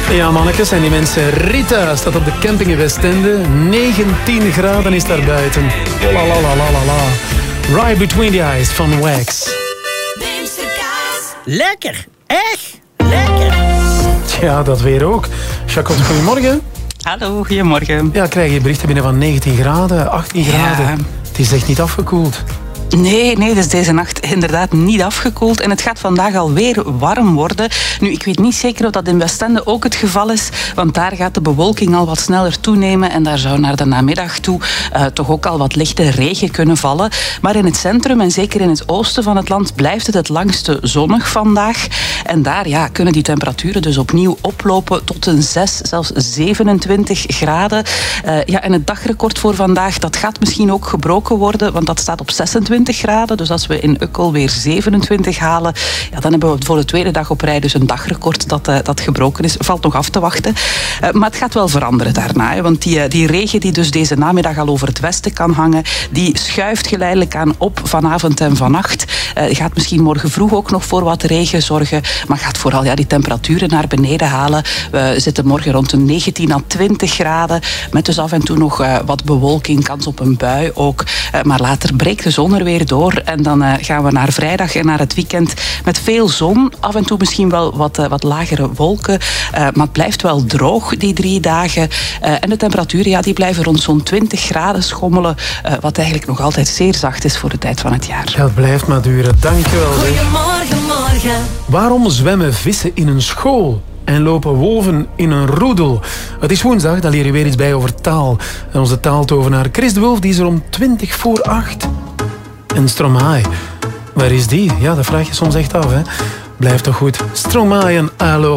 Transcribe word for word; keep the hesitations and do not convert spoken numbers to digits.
Ja, mannetjes, en die mensen. Rita staat op de camping in Westende. negentien graden is daar buiten. Oh la la la la la la. Right Between the Eyes van Wax. Lekker, echt lekker. Ja, dat weer ook. Jacques, goedemorgen. Hallo, goedemorgen. Ja, krijg je berichten binnen van negentien graden, achttien graden. Ja. Het is echt niet afgekoeld. Nee, nee, het is deze nacht inderdaad niet afgekoeld. En het gaat vandaag alweer warm worden. Nu, ik weet niet zeker of dat in Westende ook het geval is. Want daar gaat de bewolking al wat sneller toenemen. En daar zou naar de namiddag toe uh, toch ook al wat lichte regen kunnen vallen. Maar in het centrum en zeker in het oosten van het land blijft het het langste zonnig vandaag. En daar ja, kunnen die temperaturen dus opnieuw oplopen tot een zes, zelfs zevenentwintig graden. Uh, ja, en het dagrecord voor vandaag, dat gaat misschien ook gebroken worden. Want dat staat op zesentwintig graden. Dus als we in Ukkel weer zevenentwintig halen, ja, dan hebben we voor de tweede dag op rij dus een dagrecord dat, uh, dat gebroken is. Valt nog af te wachten. Uh, maar het gaat wel veranderen daarna. Hè, want die, uh, die regen die dus deze namiddag al over het westen kan hangen, die schuift geleidelijk aan op vanavond en vannacht. Uh, gaat misschien morgen vroeg ook nog voor wat regen zorgen. Maar gaat vooral ja, die temperaturen naar beneden halen. We zitten morgen rond de negentien à twintig graden. Met dus af en toe nog uh, wat bewolking, kans op een bui ook. Uh, maar later breekt de zon er weer door. En dan uh, gaan we naar vrijdag en naar het weekend met veel zon. Af en toe misschien wel wat, uh, wat lagere wolken. Uh, maar het blijft wel droog die drie dagen. Uh, en de temperaturen ja, die blijven rond zo'n twintig graden schommelen. Uh, wat eigenlijk nog altijd zeer zacht is voor de tijd van het jaar. Ja, het blijft maar duren. Dankjewel. Goedemorgen, morgen. Waarom zwemmen vissen in een school en lopen wolven in een roedel? Het is woensdag, daar leer je weer iets bij over taal. En onze taaltovenaar Chris de Wulf die is er om twintig voor acht. En Stromae, waar is die? Ja, dat vraag je soms echt af, hè. Blijft toch goed. Stromae en Alo.